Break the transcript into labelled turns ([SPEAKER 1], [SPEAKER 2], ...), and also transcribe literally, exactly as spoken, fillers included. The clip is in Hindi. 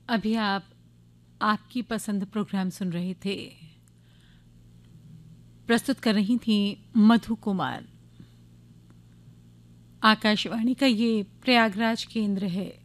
[SPEAKER 1] अभी आप आपकी पसंद प्रोग्राम सुन रहे थे। प्रस्तुत कर रही थी मधु कुमार। आकाशवाणी का ये प्रयागराज केंद्र है।